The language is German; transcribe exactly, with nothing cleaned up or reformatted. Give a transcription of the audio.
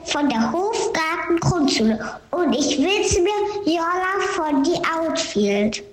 von der Hofgarten Grundschule und ich wünsche mir Jola von die Outfield.